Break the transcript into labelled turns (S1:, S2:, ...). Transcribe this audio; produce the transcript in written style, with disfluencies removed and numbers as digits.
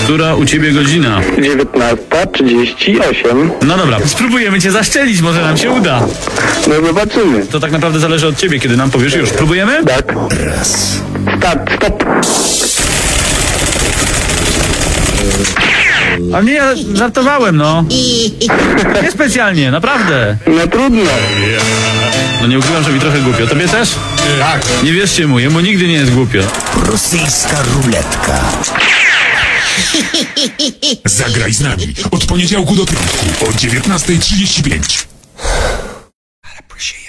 S1: Która u ciebie godzina?
S2: 19:38.
S1: No dobra, spróbujemy cię zaszczelić, może nam się uda.
S2: No zobaczymy.
S1: To tak naprawdę zależy od ciebie, kiedy nam powiesz już. Próbujemy?
S2: Tak. Start, stop.
S1: A nie, ja żartowałem, no. Nie specjalnie, naprawdę.
S2: No trudno.
S1: No nie ukrywam, że mi trochę głupio. Tobie też?
S3: Tak.
S1: Nie wierzcie mu, jemu nigdy nie jest głupio.
S4: Rosyjska ruletka.
S3: Zagraj z nami od poniedziałku do piątku o 19:35.